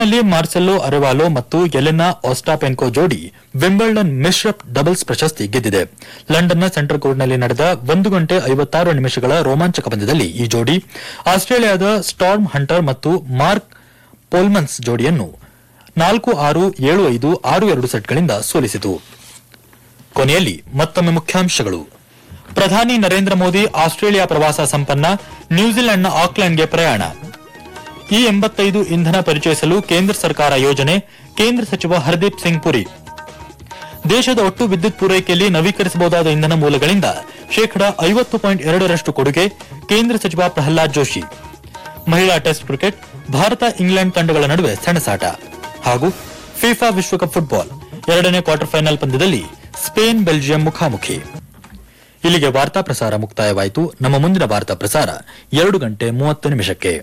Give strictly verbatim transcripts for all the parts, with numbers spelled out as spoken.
ಲ್ಲಿ ಮಾರ್ಸೆಲ್ಲೋ ಅರೆವಾಲೋ ಮತ್ತು ಎಲೆನಾ ಓಸ್ಟಾಪೆಂಕೋ ಜೋಡಿ ವಿಂಬಲ್ಡನ್ ಮಿಶ್ರ ಡಬಲ್ಸ್ ಪ್ರಶಸ್ತಿ ಗೆದ್ದಿದೆ. ಲಂಡನ್ನ ಸೆಂಟ್ರಲ್ ಕೋರ್ಟ್ನಲ್ಲಿ ನಡೆದ ಒಂದು ಗಂಟೆ ಐವತ್ತಾರು ನಿಮಿಷಗಳ ರೋಮಾಂಚಕ ಪಂದ್ಯದಲ್ಲಿ ಈ ಜೋಡಿ ಆಸ್ಟ್ರೇಲಿಯಾದ ಸ್ಟಾರ್ಮ್ ಹಂಟರ್ ಮತ್ತು ಮಾರ್ಕ್ ಪೋಲ್ಮನ್ಸ್ ಜೋಡಿಯನ್ನು ನಾಲ್ಕು ಆರು ಏಳು ಐದು ಆರು ಎರಡು ಸೆಟ್ಗಳಿಂದ ಸೋಲಿಸಿತು. ಕೊನೆಯಲ್ಲಿ ಮತ್ತೊಮ್ಮೆ ಮುಖ್ಯಾಂಶಗಳು. ಪ್ರಧಾನಿ ನರೇಂದ್ರ ಮೋದಿ ಆಸ್ಟ್ರೇಲಿಯಾ ಪ್ರವಾಸ ಸಂಪನ್ನ, ನ್ಯೂಜಿಲೆಂಡ್ನ ಆಕ್ಲೆಂಡ್ಗೆ ಪ್ರಯಾಣ. ಇ ಎಂಬತ್ತೈದು ಇಂಧನ ಪರಿಚಯಿಸಲು ಕೇಂದ್ರ ಸರ್ಕಾರ ಯೋಜನೆ, ಕೇಂದ್ರ ಸಚಿವ ಹರ್ದೀಪ್ ಸಿಂಗ್ ಪುರಿ. ದೇಶದ ಒಟ್ಟು ವಿದ್ಯುತ್ ಪೂರೈಕೆಯಲ್ಲಿ ನವೀಕರಿಸಬಹುದಾದ ಇಂಧನ ಮೂಲಗಳಿಂದ ಶೇಕಡಾ ಐವತ್ತು ಪಾಯಿಂಟ್ ಎರಡರಷ್ಟು ಕೊಡುಗೆ, ಕೇಂದ್ರ ಸಚಿವ ಪ್ರಹ್ಲಾದ್ ಜೋಶಿ. ಮಹಿಳಾ ಟೆಸ್ಟ್ ಕ್ರಿಕೆಟ್, ಭಾರತ ಇಂಗ್ಲೆಂಡ್ ತಂಡಗಳ ನಡುವೆ ಸೆಣಸಾಟ. ಹಾಗೂ ಫಿಫಾ ವಿಶ್ವಕಪ್ ಫುಟ್ಬಾಲ್ ಎರಡನೇ ಕ್ವಾರ್ಟರ್ ಫೈನಲ್ ಪಂದ್ಯದಲ್ಲಿ ಸ್ಪೇನ್ ಬೆಲ್ಜಿಯಂ ಮುಖಾಮುಖಿ. ಇಲ್ಲಿಗೆ ವಾರ್ತಾ ಪ್ರಸಾರ ಮುಕ್ತಾಯವಾಯಿತು. ನಮ್ಮ ಮುಂದಿನ ವಾರ್ತಾ ಪ್ರಸಾರ ಎರಡು ಗಂಟೆ ಮೂವತ್ತು ನಿಮಿಷಕ್ಕೆ.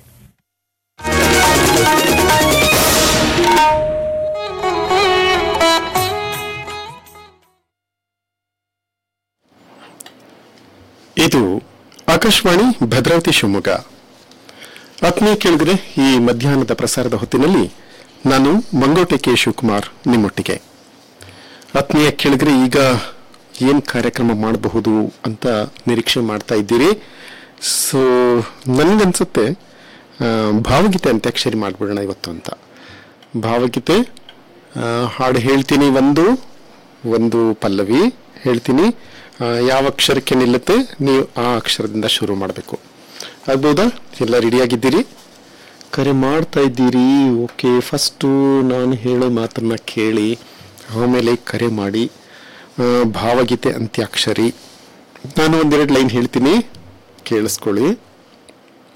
ಇದು ಆಕಾಶವಾಣಿ ಭದ್ರಾವತಿ ಶಿವಮೊಗ್ಗ. ಆತ್ಮೀಯ ಕೇಳಿದರೆ, ಈ ಮಧ್ಯಾಹ್ನದ ಪ್ರಸಾರದ ಹೊತ್ತಿನಲ್ಲಿ ನಾನು ಮಂಗೋಟೆ ಕೆ ಶಿವಕುಮಾರ್ ನಿಮ್ಮೊಟ್ಟಿಗೆ. ಆತ್ಮೀಯ ಕೇಳಿದರೆ, ಈಗ ಏನು ಕಾರ್ಯಕ್ರಮ ಮಾಡಬಹುದು ಅಂತ ನಿರೀಕ್ಷೆ ಮಾಡ್ತಾ ಇದ್ದೀರಿ. ಸೊ ನನಗನ್ಸುತ್ತೆ ಭಾವಗೀತೆ ಅಂತ್ಯಾಕ್ಷರಿ ಮಾಡಿಬಿಡೋಣ ಇವತ್ತು ಅಂತ. ಭಾವಗೀತೆ ಹಾಡು ಹೇಳ್ತೀನಿ, ಒಂದು ಒಂದು ಪಲ್ಲವಿ ಹೇಳ್ತೀನಿ, ಯಾವ ಅಕ್ಷರಕ್ಕೆ ನಿಲ್ಲುತ್ತೆ ನೀವು ಆ ಅಕ್ಷರದಿಂದ ಶುರು ಮಾಡಬೇಕು. ಆಗ್ಬೋದಾ? ಎಲ್ಲ ರೆಡಿಯಾಗಿದ್ದೀರಿ? ಕರೆ ಮಾಡ್ತಾ ಇದ್ದೀರಿ? ಓಕೆ. ಫಸ್ಟು ನಾನು ಹೇಳೋ ಮಾತನ್ನ ಕೇಳಿ, ಆಮೇಲೆ ಕರೆ ಮಾಡಿ. ಭಾವಗೀತೆ ಅಂತ್ಯಾಕ್ಷರಿ. ನಾನು ಒಂದೆರಡು ಲೈನ್ ಹೇಳ್ತೀನಿ, ಕೇಳಿಸ್ಕೊಳ್ಳಿ.